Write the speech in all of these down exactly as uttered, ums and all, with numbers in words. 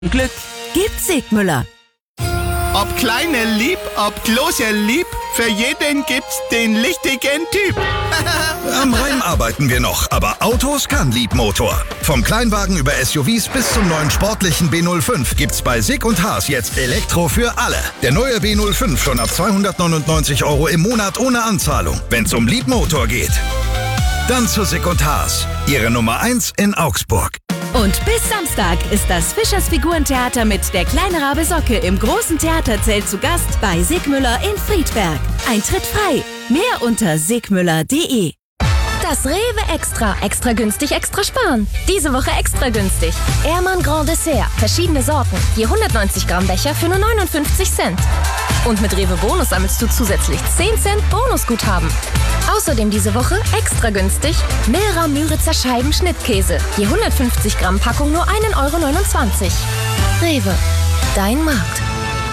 Glück gibt's Sigmüller. Ob kleine lieb, ob große lieb, für jeden gibt's den richtigen Typ. Am Reim arbeiten wir noch, aber Autos kann Liebmotor. Vom Kleinwagen über S U Vs bis zum neuen sportlichen B null fünf gibt's bei Sig und Haas jetzt Elektro für alle. Der neue B null fünf schon ab zweihundertneunundneunzig Euro im Monat ohne Anzahlung. Wenn's um Liebmotor geht, dann zu Sig und Haas. Ihre Nummer eins in Augsburg. Und bis Samstag ist das Fischers Figurentheater mit der kleine Rabe Socke im großen Theaterzelt zu Gast bei Sigmüller in Friedberg. Eintritt frei. Mehr unter sigmüller punkt de. Das Rewe Extra. Extra günstig, extra sparen. Diese Woche extra günstig. Ehrmann Grand Dessert. Verschiedene Sorten. Je hundertneunzig Gramm Becher für nur neunundfünfzig Cent. Und mit Rewe Bonus sammelst du zusätzlich zehn Cent Bonusguthaben. Außerdem diese Woche extra günstig Milra Müritzer Scheiben Schnittkäse. Je hundertfünfzig Gramm Packung nur ein Euro neunundzwanzig. Rewe. Dein Markt.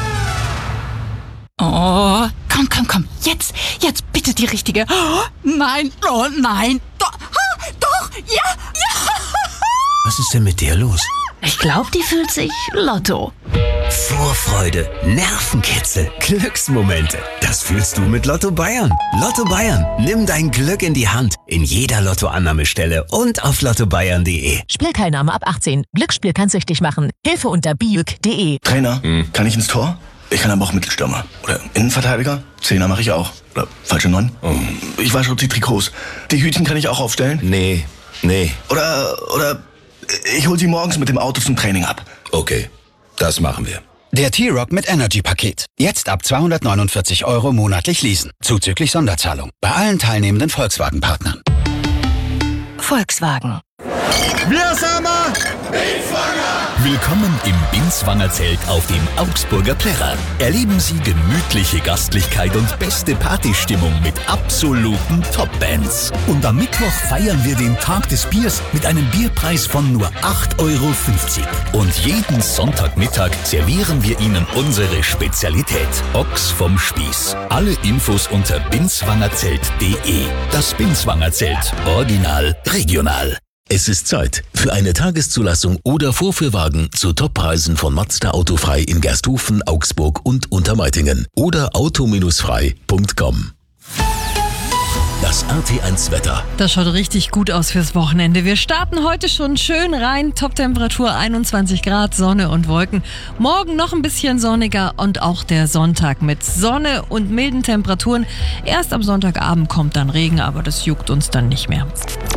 Oh, komm, komm, komm. Jetzt, jetzt bitte die richtige. Oh, nein, oh nein. Doch, ah, doch, ja, ja. Was ist denn mit der los? Ich glaube, die fühlt sich Lotto. Vorfreude, Nervenkitzel, Glücksmomente. Das fühlst du mit Lotto Bayern. Lotto Bayern. Nimm dein Glück in die Hand. In jeder Lottoannahmestelle und auf lotto bayern punkt de. Spielteilnahme ab achtzehn. Glücksspiel kann süchtig machen. Hilfe unter biuk punkt de. Trainer, hm. kann ich ins Tor? Ich kann aber auch Mittelstürmer. Oder Innenverteidiger? Zehner mache ich auch. Oder falsche Neun? Oh. Ich wasche die Trikots. Die Hütchen kann ich auch aufstellen? Nee, nee. Oder, oder ich hol sie morgens mit dem Auto zum Training ab. Okay, das machen wir. Der T-Rock mit Energy-Paket. Jetzt ab zweihundertneunundvierzig Euro monatlich leasen. Zuzüglich Sonderzahlung. Bei allen teilnehmenden Volkswagen-Partnern. Volkswagen. Wir sind wir! Willkommen im Binswanger Zelt auf dem Augsburger Plärrer. Erleben Sie gemütliche Gastlichkeit und beste Partystimmung mit absoluten Top-Bands. Und am Mittwoch feiern wir den Tag des Biers mit einem Bierpreis von nur acht Euro fünfzig. Und jeden Sonntagmittag servieren wir Ihnen unsere Spezialität: Ochs vom Spieß. Alle Infos unter binswangerzelt punkt de. Das Binswanger Zelt. Original, regional. Es ist Zeit für eine Tageszulassung oder Vorführwagen zu Toppreisen von Mazda Autofrei in Gersthofen, Augsburg und Untermeitingen oder auto frei punkt com. Das R T eins Wetter. Das schaut richtig gut aus fürs Wochenende. Wir starten heute schon schön rein. Toptemperatur einundzwanzig Grad, Sonne und Wolken. Morgen noch ein bisschen sonniger und auch der Sonntag mit Sonne und milden Temperaturen. Erst am Sonntagabend kommt dann Regen, aber das juckt uns dann nicht mehr.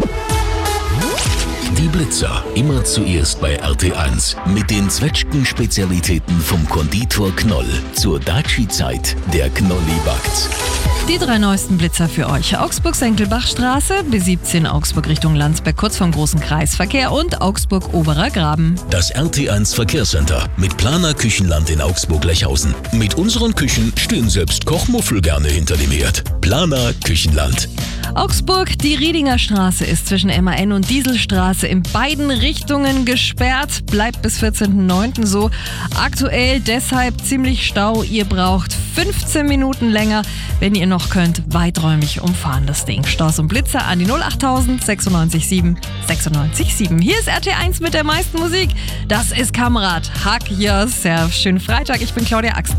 Die Blitzer, immer zuerst bei R T eins. Mit den Zwetschgen-Spezialitäten vom Konditor Knoll. Zur Daci-Zeit, der Knolli backt. Die drei neuesten Blitzer für euch. Augsburg-Senckelbachstraße, B siebzehn Augsburg Richtung Landsberg, kurz vom großen Kreisverkehr, und Augsburg-Oberer Graben. Das R T eins Verkehrscenter mit Planer Küchenland in Augsburg-Lechhausen. Mit unseren Küchen stehen selbst Kochmuffel gerne hinter dem Herd. Planer Küchenland. Augsburg, die Riedinger Straße ist zwischen M A N und Dieselstraße in beiden Richtungen gesperrt. Bleibt bis vierzehnten neunten so. Aktuell deshalb ziemlich Stau. Ihr braucht fünfzehn Minuten länger. Wenn ihr noch könnt, weiträumig umfahren das Ding. Staus und Blitzer an die null achttausend sechsundneunzig sieben sechsundneunzig sieben. Hier ist R T eins mit der meisten Musik. Das ist Kamerad. Hack yourself. Schönen Freitag. Ich bin Claudia Axten.